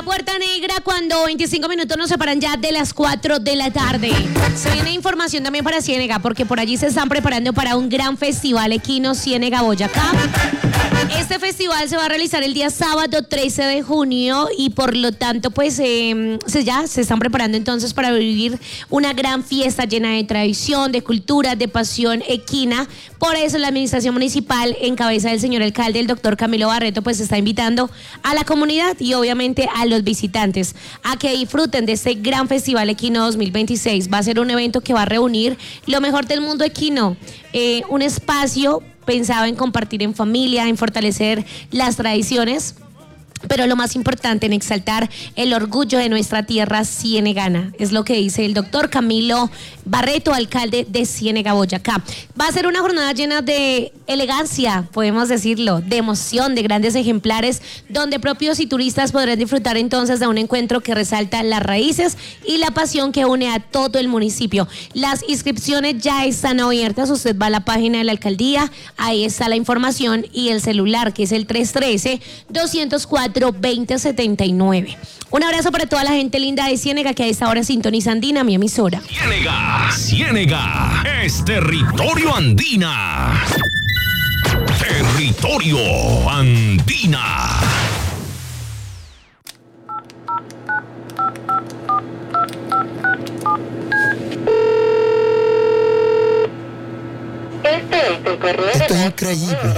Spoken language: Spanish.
Puerta Negra cuando 25 minutos nos separan ya de las 4 de la tarde. Se viene información también para Ciénega, porque por allí se están preparando para un gran festival equino Ciénega Boyacá. Este festival se va a realizar el día sábado 13 de junio y por lo tanto pues ya se están preparando entonces para vivir una gran fiesta llena de tradición, de cultura, de pasión equina. Por eso la administración municipal en cabeza del señor alcalde, el doctor Camilo Barreto, pues está invitando a la comunidad y obviamente a los visitantes a que disfruten de este gran festival equino 2026. Va a ser un evento que va a reunir lo mejor del mundo equino, un espacio pensado en compartir en familia, en fortalecer las tradiciones, pero lo más importante, en exaltar el orgullo de nuestra tierra cienegana. Es lo que dice el doctor Camilo Barreto, alcalde de Ciénega Boyacá. Va a ser una jornada llena de elegancia, podemos decirlo, de emoción, de grandes ejemplares, donde propios y turistas podrán disfrutar entonces de un encuentro que resalta las raíces y la pasión que une a todo el municipio. Las inscripciones ya están abiertas, usted va a la página de la alcaldía, ahí está la información y el celular, que es el 313-204-2079. Un abrazo para toda la gente linda de Ciénega que a esta hora sintoniza Andina, mi emisora. Ciénega es territorio andina. Territorio andina. Este es el correo. Esto es increíble.